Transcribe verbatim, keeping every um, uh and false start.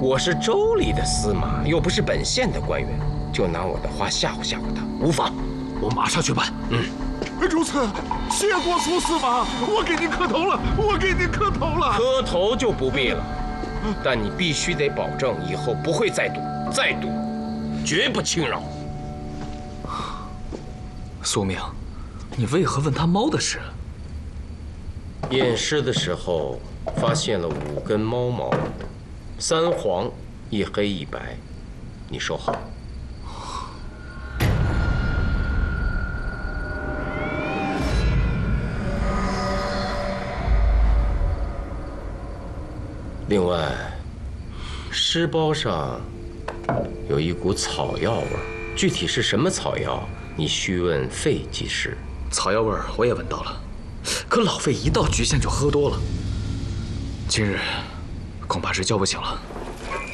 我是州里的司马，又不是本县的官员，就拿我的话吓唬吓唬他，无妨。 我马上去办。 嗯， 如此，谢过苏司马，我给您磕头了，我给您磕头了。 磕头就不必了，但你必须得保证以后不会再赌，再赌，绝不轻饶。 苏明，你为何问他猫的事？ 验尸的时候发现了五根猫毛，三黄一黑一白，你收好。另外，尸包上有一股草药味儿，具体是什么草药，你须问费技师。 草药味儿我也闻到了，可老费一到局县就喝多了，今日恐怕是叫不醒了。